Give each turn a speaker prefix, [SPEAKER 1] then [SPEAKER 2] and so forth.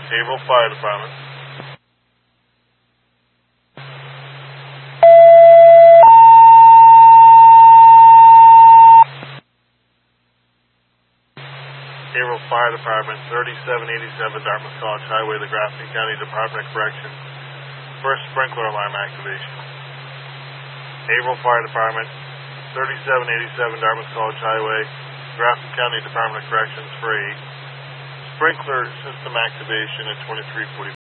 [SPEAKER 1] Haverhill Fire Department. Haverhill Fire Department, 3787 Dartmouth College Highway, the Grafton County Department of Corrections. First sprinkler alarm activation. Haverhill Fire Department, 3787 Dartmouth College Highway, Grafton County Department of Corrections for a sprinkler system activation at 2345.